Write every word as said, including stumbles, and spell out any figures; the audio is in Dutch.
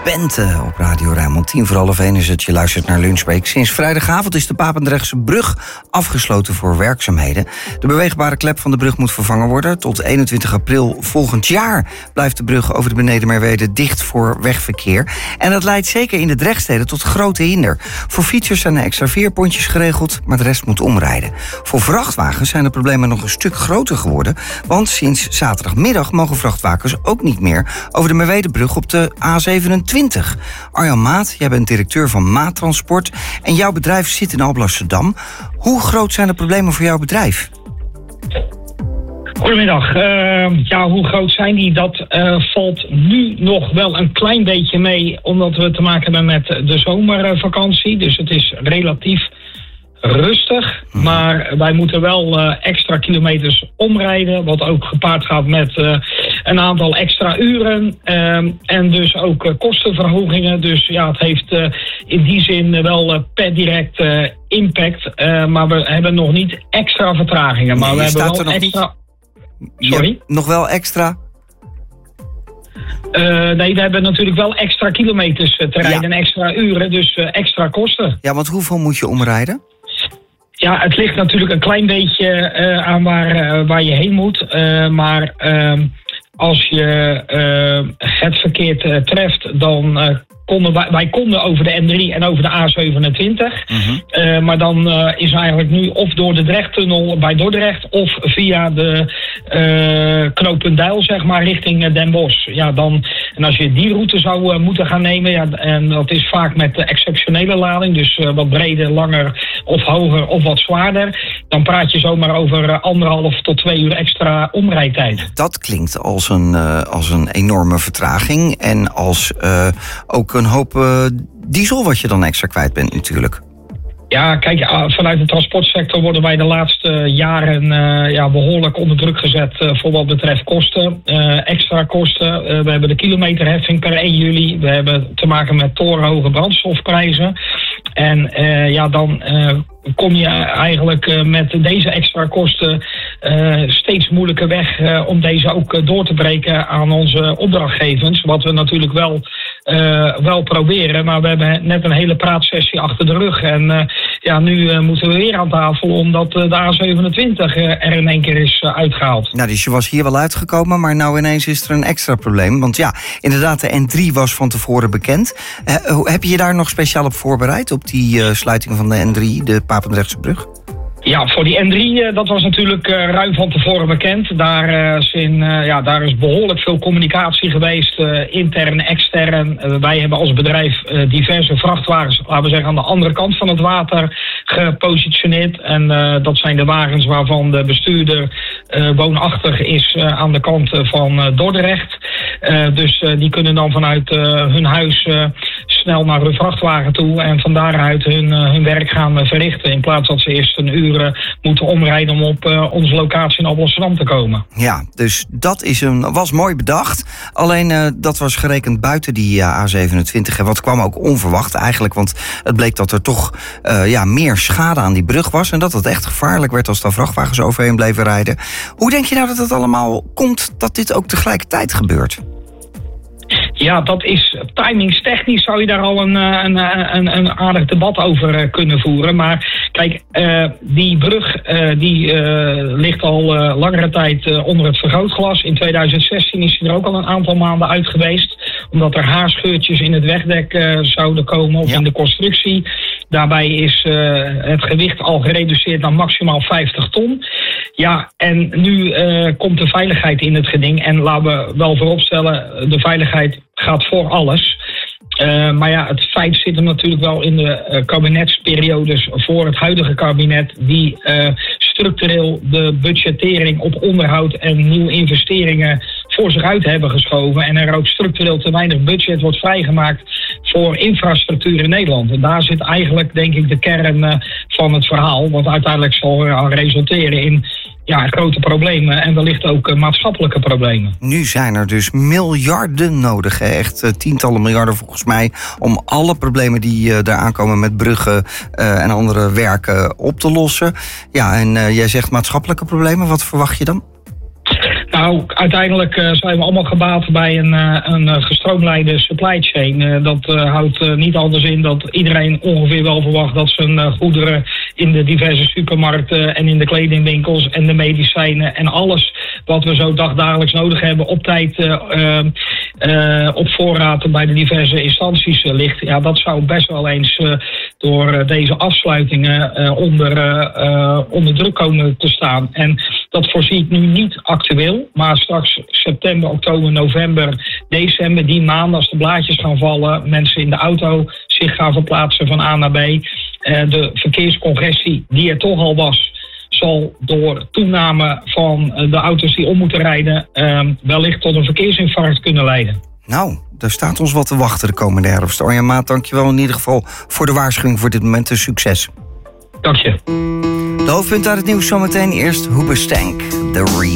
Bente op Radio Rijnmond. Tien voor half één is het, je luistert naar Lunchbreak. Sinds vrijdagavond is de Papendrechtse brug afgesloten voor werkzaamheden. De beweegbare klep van de brug moet vervangen worden. Tot eenentwintig april volgend jaar blijft de brug over de Benedenmerwede dicht voor wegverkeer. En dat leidt zeker in de Drechtsteden tot grote hinder. Voor fietsers zijn er extra veerpontjes geregeld, maar de rest moet omrijden. Voor vrachtwagens zijn de problemen nog een stuk groter geworden, want sinds zaterdagmiddag mogen vrachtwagens ook niet meer over de Merwedebrug op de A zevenentwintig. Arjan Maat, jij bent directeur van Maat Transport en jouw bedrijf zit in Alblasserdam. Hoe groot zijn de problemen voor jouw bedrijf? Goedemiddag. Uh, ja, hoe groot zijn die? Dat uh, valt nu nog wel een klein beetje mee, omdat we te maken hebben met de zomervakantie. Dus het is relatief rustig, maar wij moeten wel uh, extra kilometers omrijden, wat ook gepaard gaat met uh, een aantal extra uren uh, en dus ook uh, kostenverhogingen. Dus ja, het heeft uh, in die zin wel uh, per direct uh, impact, uh, maar we hebben nog niet extra vertragingen. Maar nee, we hebben wel extra. Niet... Sorry? Nog wel extra? Uh, nee, we hebben natuurlijk wel extra kilometers uh, te rijden ja. en extra uren, dus uh, extra kosten. Ja, want hoeveel moet je omrijden? Ja, het ligt natuurlijk een klein beetje uh, aan waar, uh, waar je heen moet. Uh, maar uh, als je uh, het verkeerd uh, treft, dan uh, konden wij, wij konden over de N drie en over de A zevenentwintig. Mm-hmm. Uh, maar dan uh, is eigenlijk nu of door de Drechttunnel bij Dordrecht of via de uh, knooppunt Deil, zeg maar, richting uh, Den Bosch. Ja, dan, en als je die route zou uh, moeten gaan nemen, ja, en dat is vaak met de exceptionele lading, dus uh, wat breder, langer of hoger of wat zwaarder, dan praat je zomaar over uh, anderhalf tot twee uur extra omrijdtijd. Dat klinkt als een, uh, als een enorme vertraging en als uh, ook een hoop uh, diesel wat je dan extra kwijt bent natuurlijk. Ja, kijk, vanuit de transportsector worden wij de laatste jaren uh, ja, behoorlijk onder druk gezet uh, voor wat betreft kosten, uh, extra kosten. Uh, we hebben de kilometerheffing per één juli. We hebben te maken met torenhoge brandstofprijzen. En uh, ja, dan uh, kom je eigenlijk uh, met deze extra kosten uh, steeds moeilijker weg uh, om deze ook uh, door te breken aan onze opdrachtgevers. Wat we natuurlijk wel, uh, wel proberen, maar we hebben net een hele praatsessie achter de rug. En uh, ja, nu uh, moeten we weer aan tafel omdat uh, de A zevenentwintig uh, er in één keer is uh, uitgehaald. Nou, dus je was hier wel uitgekomen, maar nou ineens is er een extra probleem. Want ja, inderdaad, de N drie was van tevoren bekend. Uh, heb je je daar nog speciaal op voorbereid, op die uh, sluiting van de N drie, de Papendrechtse brug? Ja, voor die N drie, dat was natuurlijk uh, ruim van tevoren bekend. Daar, uh, zijn, uh, ja, daar is behoorlijk veel communicatie geweest, uh, intern, extern. Uh, wij hebben als bedrijf uh, diverse vrachtwagens, laten we zeggen, aan de andere kant van het water gepositioneerd. En uh, dat zijn de wagens waarvan de bestuurder uh, woonachtig is uh, aan de kant van uh, Dordrecht. Uh, dus uh, die kunnen dan vanuit uh, hun huis uh, snel naar hun vrachtwagen toe en van daaruit hun, uh, hun werk gaan uh, verrichten. In plaats dat ze eerst een uur uh, moeten omrijden om op uh, onze locatie in Alblasserdam te komen. Ja, dus dat is een, was mooi bedacht. Alleen uh, dat was gerekend buiten die uh, A zevenentwintig. En wat kwam ook onverwacht eigenlijk, want het bleek dat er toch uh, ja, meer schade aan die brug was en dat het echt gevaarlijk werd als daar vrachtwagens overheen bleven rijden. Hoe denk je nou dat het allemaal komt dat dit ook tegelijkertijd gebeurt? Ja, dat is timingstechnisch zou je daar al een, een, een, een aardig debat over kunnen voeren. Maar kijk, uh, die brug uh, die uh, ligt al uh, langere tijd uh, onder het vergrootglas. In tweeduizend zestien is hij er ook al een aantal maanden uit geweest. Omdat er haarscheurtjes in het wegdek uh, zouden komen of ja. in de constructie. Daarbij is uh, het gewicht al gereduceerd naar maximaal vijftig ton. Ja, en nu uh, komt de veiligheid in het geding. En laten we wel vooropstellen, de veiligheid gaat voor alles. Uh, maar ja, het feit zit er natuurlijk wel in de uh, kabinetsperiodes voor het huidige kabinet, die uh, structureel de budgettering op onderhoud en nieuwe investeringen voor zich uit hebben geschoven. En er ook structureel te weinig budget wordt vrijgemaakt voor infrastructuur in Nederland. En daar zit eigenlijk, denk ik, de kern uh, van het verhaal. Want uiteindelijk zal er resulteren in ja, grote problemen en wellicht ook uh, maatschappelijke problemen. Nu zijn er dus miljarden nodig, hè? Echt uh, tientallen miljarden volgens mij, om alle problemen die uh, daar aankomen met bruggen uh, en andere werken op te lossen. Ja, en uh, jij zegt maatschappelijke problemen, wat verwacht je dan? Nou, Nou, uiteindelijk uh, zijn we allemaal gebaat bij een, uh, een uh, gestroomlijnde supply chain. Uh, dat uh, houdt uh, niet anders in dat iedereen ongeveer wel verwacht dat zijn uh, goederen in de diverse supermarkten en in de kledingwinkels en de medicijnen en alles wat we zo dagdagelijks nodig hebben op tijd uh, uh, uh, op voorraad bij de diverse instanties uh, ligt. Ja, dat zou best wel eens uh, door uh, deze afsluitingen uh, onder, uh, uh, onder druk komen te staan. En dat voorzie ik nu niet actueel, maar straks september, oktober, november, december, die maanden als de blaadjes gaan vallen, mensen in de auto zich gaan verplaatsen van A naar B. Uh, de verkeerscongestie die er toch al was, zal door toename van de auto's die om moeten rijden uh, wellicht tot een verkeersinfarct kunnen leiden. Nou, daar staat ons wat te wachten de komende herfst. Arjan Maat, dankjewel in ieder geval voor de waarschuwing voor dit moment. Een succes. Dank je. De hoofdpunten uit het nieuws zometeen. Eerst Hoobastank, The Re.